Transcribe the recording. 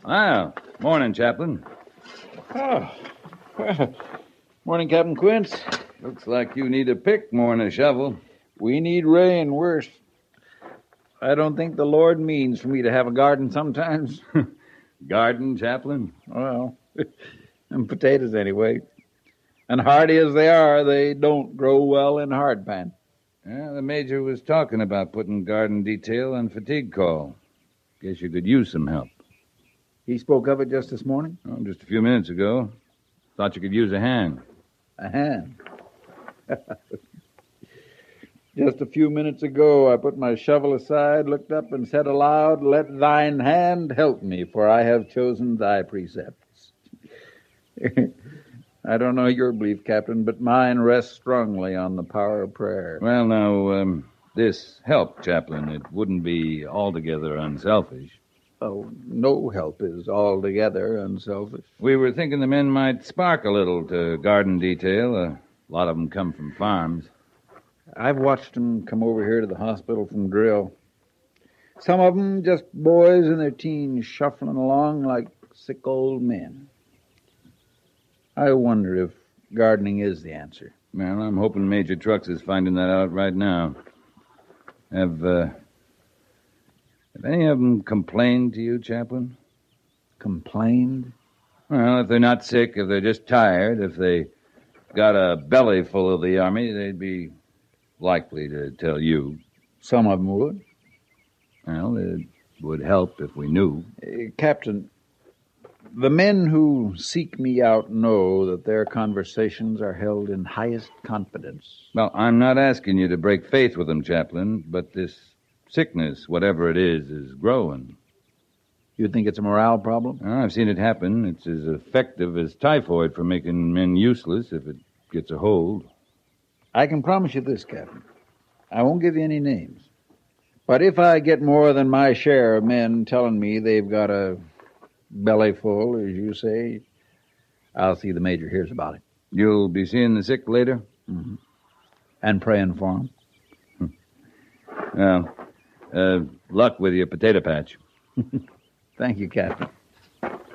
Well, morning, Chaplain. Oh, well, morning, Captain Quince. Looks like you need a pick more than a shovel. We need rain worse. I don't think the Lord means for me to have a garden sometimes. Garden, Chaplain? Well, and potatoes anyway. And hardy as they are, they don't grow well in hardpan. Yeah, the Major was talking about putting garden detail on fatigue call. Guess you could use some help. He spoke of it just this morning? Oh, just a few minutes ago. Thought you could use a hand. A hand. Just a few minutes ago, I put my shovel aside, looked up, and said aloud, "Let thine hand help me, for I have chosen thy precepts." I don't know your belief, Captain, but mine rests strongly on the power of prayer. Well, now, this help, Chaplain, it wouldn't be altogether unselfish. Oh, no help is altogether unselfish. We were thinking the men might spark a little to garden detail. A lot of them come from farms. I've watched them come over here to the hospital from drill. Some of them just boys in their teens shuffling along like sick old men. I wonder if gardening is the answer. Well, I'm hoping Major Trucks is finding that out right now. Have any of them complained to you, Chaplain? Complained? Well, if they're not sick, if they're just tired, if they got a belly full of the Army, they'd be likely to tell you. Some of them would. Well, it would help if we knew. Captain, the men who seek me out know that their conversations are held in highest confidence. Well, I'm not asking you to break faith with them, Chaplain, but this sickness, whatever it is growing. You think it's a morale problem? I've seen it happen. It's as effective as typhoid for making men useless if it gets a hold. I can promise you this, Captain. I won't give you any names. But if I get more than my share of men telling me they've got a belly full, as you say, I'll see the Major hears about it. You'll be seeing the sick later? Mm-hmm. And praying for him. Well, luck with your potato patch. Thank you, Captain.